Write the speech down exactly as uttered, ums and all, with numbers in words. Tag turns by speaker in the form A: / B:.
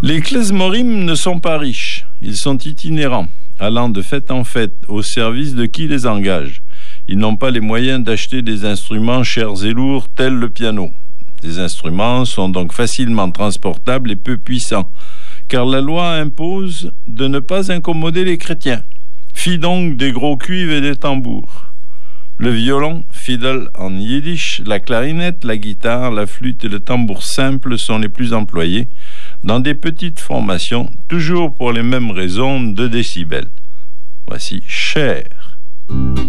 A: Les klezmorim ne sont pas riches, ils sont itinérants, allant de fête en fête au service de qui les engage. Ils n'ont pas les moyens d'acheter des instruments chers et lourds tels le piano. Ces instruments sont donc facilement transportables et peu puissants, car la loi impose de ne pas incommoder les chrétiens. Fi donc des gros cuivres et des tambours. Le violon, fiddle en yiddish, la clarinette, la guitare, la flûte et le tambour simple sont les plus employés, dans des petites formations, toujours pour les mêmes raisons de décibels. Voici Cher.